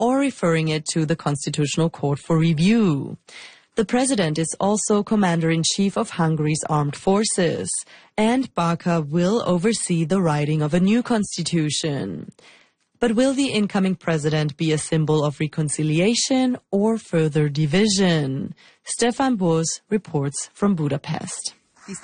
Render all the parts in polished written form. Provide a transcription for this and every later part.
or referring it to the Constitutional Court for review. The president is also commander-in-chief of Hungary's armed forces, and Baka will oversee the writing of a new constitution. But will the incoming president be a symbol of reconciliation or further division? Stefan Burs reports from Budapest.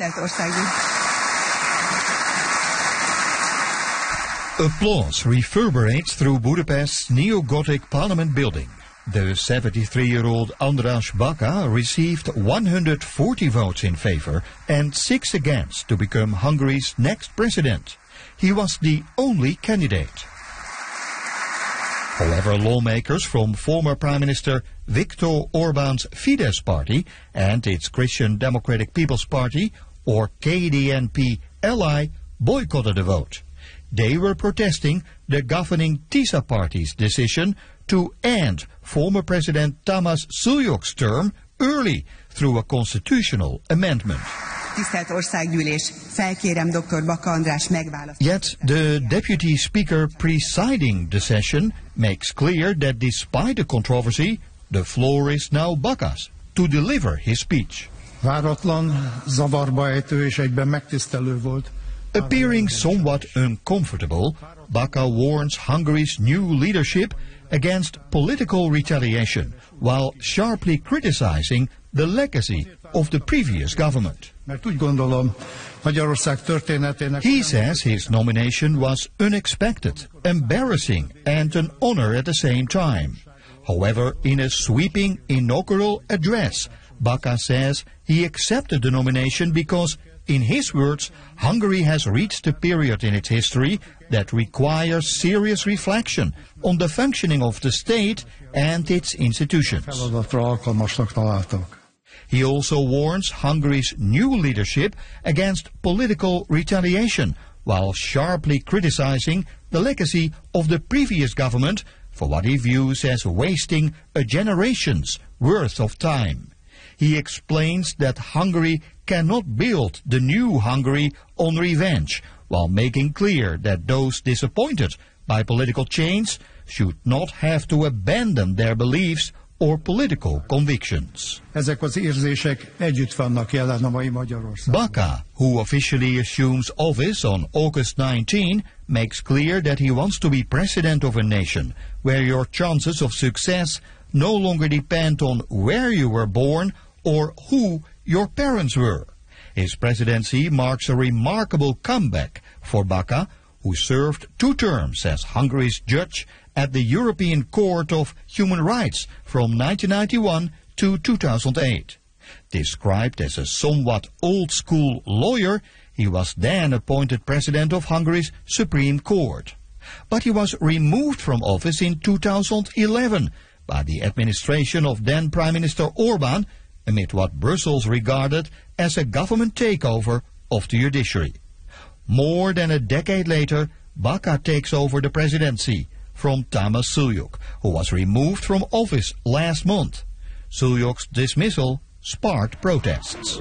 Applause reverberates through Budapest's neo-Gothic parliament building. The 73-year-old András Baka received 140 votes in favor and 6 against to become Hungary's next president. He was the only candidate. However, lawmakers from former Prime Minister Viktor Orbán's Fidesz party and its Christian Democratic People's Party, or KDNP ally, boycotted the vote. They were protesting the governing TISA party's decision to end former President Tamás Sulyok's term early through a constitutional amendment. Tisztelt Országgyűlés, felkérem Dr. Baka András megválasztását. Yet the deputy speaker presiding the session makes clear that despite the controversy, the floor is now Baka's to deliver his speech. Váratlan, zavarba ejtő és egyben megtisztelő volt. Appearing somewhat uncomfortable, Baka warns Hungary's new leadership against political retaliation, while sharply criticizing the legacy of the previous government. He says his nomination was unexpected, embarrassing and an honor at the same time. However, in a sweeping inaugural address, Baka says he accepted the nomination because, in his words, Hungary has reached a period in its history that requires serious reflection on the functioning of the state and its institutions. He also warns Hungary's new leadership against political retaliation, while sharply criticizing the legacy of the previous government for what he views as wasting a generation's worth of time. He explains that Hungary cannot build the new Hungary on revenge, while making clear that those disappointed by political change should not have to abandon their beliefs or political convictions. Baka, who officially assumes office on August 19, makes clear that he wants to be president of a nation where your chances of success no longer depend on where you were born or who your parents were. His presidency marks a remarkable comeback for Baka, who served 2 terms as Hungary's judge at the European Court of Human Rights from 1991 to 2008. Described as a somewhat old-school lawyer, he was then appointed president of Hungary's Supreme Court. But he was removed from office in 2011 by the administration of then Prime Minister Orbán, amid what Brussels regarded as a government takeover of the judiciary. More than a decade later, Baka takes over the presidency from Tamás Sulyok, who was removed from office last month. Sulyok's dismissal sparked protests.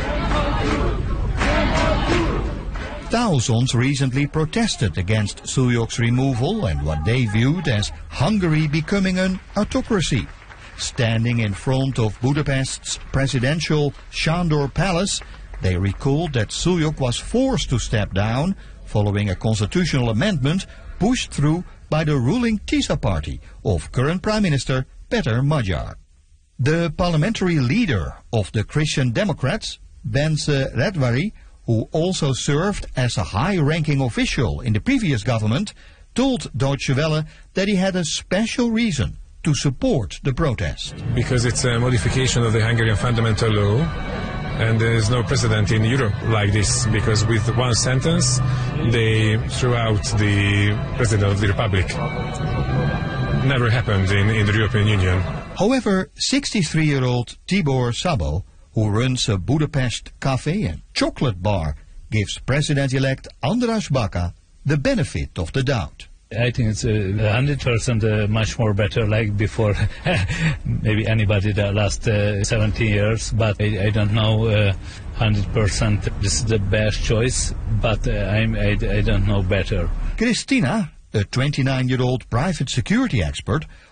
Thousands recently protested against Sulyok's removal and what they viewed as Hungary becoming an autocracy. Standing in front of Budapest's presidential Sándor Palace, they recalled that Sulyok was forced to step down following a constitutional amendment pushed through by the ruling TISA party of current Prime Minister Péter Magyar. The parliamentary leader of the Christian Democrats, Bence Redvary, who also served as a high-ranking official in the previous government, told Deutsche Welle that he had a special reason to support the protest. Because it's a modification of the Hungarian fundamental law, and there is no precedent in Europe like this, because with one sentence they threw out the President of the Republic. Never happened in the European Union. However, 63-year-old Tibor Szabó, who runs a Budapest cafe and chocolate bar, gives President-elect András Baka the benefit of the doubt. I think it's 100% much more better like before maybe anybody the last 17 years, but I don't know 100% this is the best choice, but I don't know better. Christina, a 29-year-old private security expert,